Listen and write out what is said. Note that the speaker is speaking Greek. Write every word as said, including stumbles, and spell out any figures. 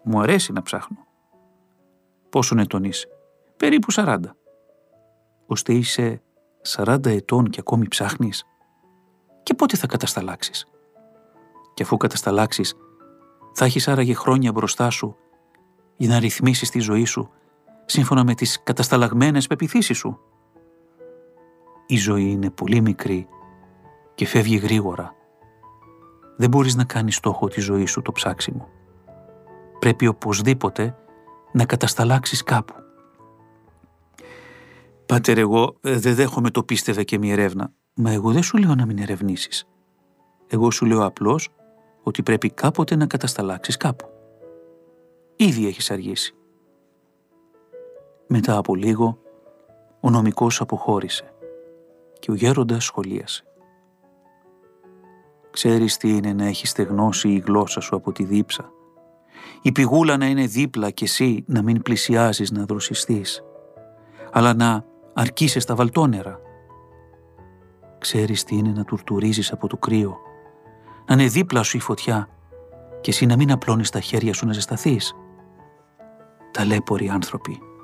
Μου αρέσει να ψάχνω. Πόσων ετών είσαι? Περίπου σαράντα. Ώστε είσαι σαράντα ετών και ακόμη ψάχνεις? Και πότε θα κατασταλάξεις? Και αφού κατασταλάξεις, θα έχεις άραγε χρόνια μπροστά σου για να ρυθμίσεις τη ζωή σου σύμφωνα με τις κατασταλαγμένες πεποιθήσεις σου? Η ζωή είναι πολύ μικρή και φεύγει γρήγορα. Δεν μπορείς να κάνεις στόχο τη ζωή σου το ψάξιμο. Πρέπει οπωσδήποτε να κατασταλάξεις κάπου. Πάτερ, εγώ δεν δέχομαι το πίστευε και μη ερεύνα. Μα εγώ δεν σου λέω να μην ερευνήσεις. Εγώ σου λέω απλώς ότι πρέπει κάποτε να κατασταλάξεις κάπου. Ήδη έχεις αργήσει. Μετά από λίγο, ο νομικός αποχώρησε και ο γέροντας σχολίασε. Ξέρεις τι είναι να έχει στεγνώσει η γλώσσα σου από τη δίψα, η πηγούλα να είναι δίπλα και εσύ να μην πλησιάζεις να δροσιστείς, αλλά να αρκείσαι στα βαλτόνερα. Ξέρεις τι είναι να τουρτουρίζεις από το κρύο, να είναι δίπλα σου η φωτιά και εσύ να μην απλώνεις τα χέρια σου να ζεσταθείς. Ταλέποροι άνθρωποι.